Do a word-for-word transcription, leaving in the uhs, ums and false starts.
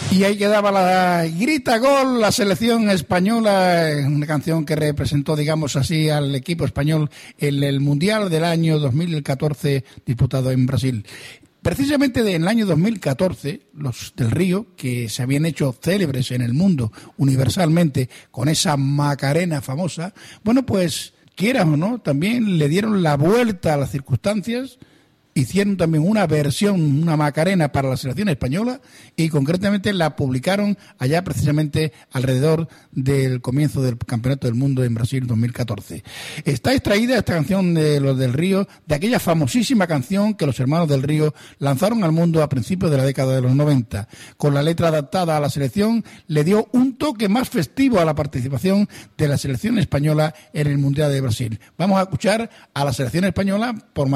Y ahí quedaba la grita gol, la selección española, una canción que representó, digamos así, al equipo español en el Mundial del año dos mil catorce disputado en Brasil. Precisamente en el año dos mil catorce, los del Río, que se habían hecho célebres en el mundo universalmente con esa Macarena famosa, bueno, pues quieras o no, también le dieron la vuelta a las circunstancias. Hicieron también una versión, una Macarena para la selección española y concretamente la publicaron allá precisamente alrededor del comienzo del Campeonato del Mundo en Brasil dos mil catorce. Está extraída esta canción de los del Río, de aquella famosísima canción que los hermanos del Río lanzaron al mundo a principios de la década de los noventa. Con la letra adaptada a la selección le dio un toque más festivo a la participación de la selección española en el Mundial de Brasil. Vamos a escuchar a la selección española por